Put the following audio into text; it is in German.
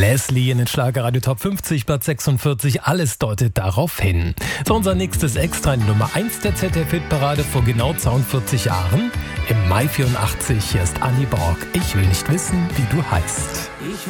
Leslie in den Schlagerradio Top 50, Platz 46, alles deutet darauf hin. So, unser nächstes Extra in Nummer 1 der ZDF-Hitparade vor genau 42 Jahren. Im Mai 84, hier ist Annie Borg. Ich will nicht wissen, wie du heißt.